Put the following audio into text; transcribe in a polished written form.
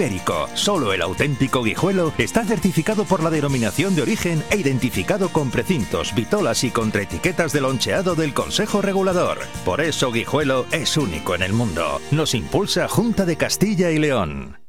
ibérico. Solo el auténtico Guijuelo está certificado por la denominación de origen e identificado con precintos, vitolas y contraetiquetas de loncheado del Consejo Regulador. Por eso Guijuelo es único en el mundo. Nos impulsa Junta de Castilla y León.